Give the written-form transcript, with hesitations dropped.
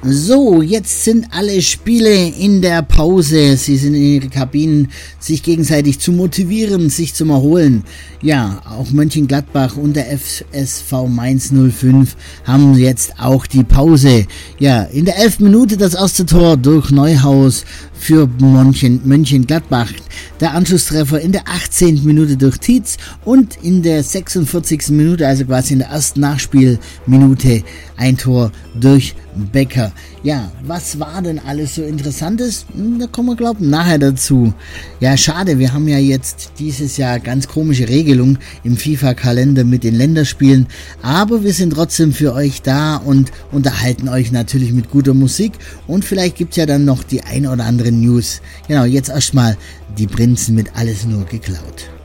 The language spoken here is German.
So, jetzt sind alle Spiele in der Pause. Sie sind in ihre Kabinen, sich gegenseitig zu motivieren, sich zum Erholen. Ja, auch Mönchengladbach und der FSV Mainz 05 haben jetzt auch die Pause. Ja, in der 11. Minute das erste Tor durch Neuhaus für Mönchengladbach. Der Anschlusstreffer in der 18. Minute durch Tietz und in der 46. Minute, also quasi in der ersten Nachspielminute, ein Tor durch Becker. Ja, was war denn alles so Interessantes? Da kommen wir, glaube ich, nachher dazu. Ja, schade, wir haben ja jetzt dieses Jahr ganz komische Regelung im FIFA-Kalender mit den Länderspielen, aber wir sind trotzdem für euch da und unterhalten euch natürlich mit guter Musik und vielleicht gibt es ja dann noch die ein oder andere News. Genau, jetzt erstmal die Prinzen mit Alles nur geklaut.